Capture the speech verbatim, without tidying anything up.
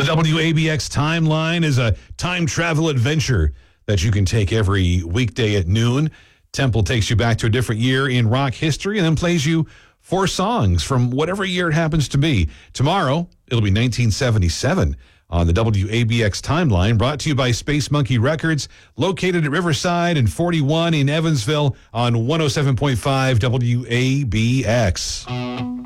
The W A B X Timeline is a time travel adventure that you can take every weekday at noon. Temple takes you back to a different year in rock history and then plays you four songs from whatever year it happens to be. Tomorrow, it'll be nineteen seventy-seven on the W A B X Timeline, brought to you by Space Monkey Records, located at Riverside and forty-one in Evansville on one oh seven point five W A B X.